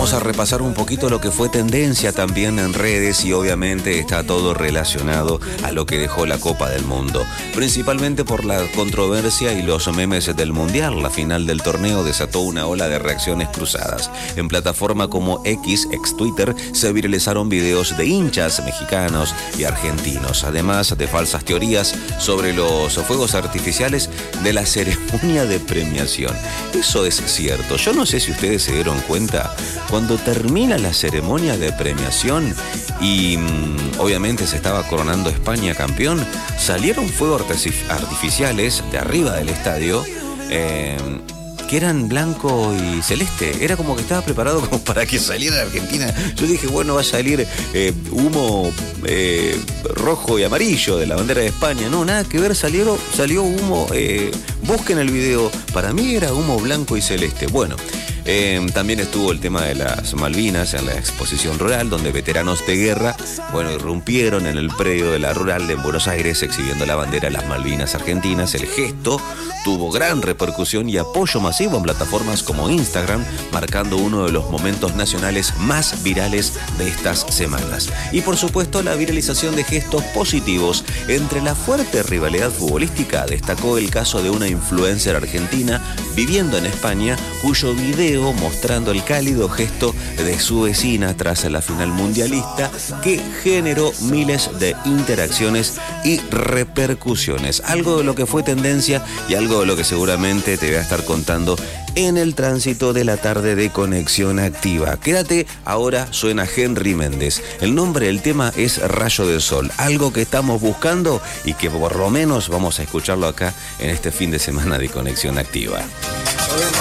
vamos a repasar un poquito lo que fue tendencia también en redes y obviamente está todo relacionado a lo que dejó la Copa del Mundo. Principalmente por la controversia y los memes del Mundial. La final del torneo desató una ola de reacciones cruzadas. En plataforma como ex Twitter, se viralizaron videos de hinchas mexicanos y argentinos, además de falsas teorías sobre los fuegos artificiales de la ceremonia de premiación. Eso es cierto. Yo no sé si ustedes se dieron cuenta, cuando termina la ceremonia de premiación y obviamente se estaba coronando España campeón, salieron fuegos artificiales de arriba del estadio que eran blanco y celeste. Era como que estaba preparado como para que saliera Argentina. Yo dije, bueno, va a salir humo rojo y amarillo de la bandera de España. No, nada que ver, salió humo. Busquen el video. Para mí era humo blanco y celeste. Bueno, también estuvo el tema de las Malvinas en la exposición rural, donde veteranos de guerra, irrumpieron en el predio de la rural de Buenos Aires exhibiendo la bandera de las Malvinas argentinas. El gesto tuvo gran repercusión y apoyo masivo en plataformas como Instagram, marcando uno de los momentos nacionales más virales de estas semanas. Y por supuesto, la viralización de gestos positivos. Entre la fuerte rivalidad futbolística destacó el caso de una influencer argentina viviendo en España, cuyo video mostrando el cálido gesto de su vecina tras la final mundialista, que generó miles de interacciones y repercusiones. Algo de lo que fue tendencia y algo de lo que seguramente te voy a estar contando en el tránsito de la tarde de Conexión Activa. Quédate, ahora suena Henry Méndez. El nombre del tema es Rayo del Sol, algo que estamos buscando y que por lo menos vamos a escucharlo acá en este fin de semana de Conexión Activa.